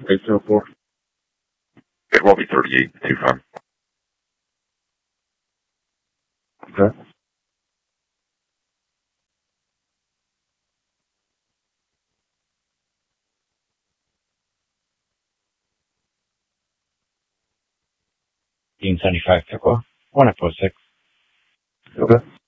804. It will be 3825. Okay. Dean 75 Pickle, 1 at 46. Okay.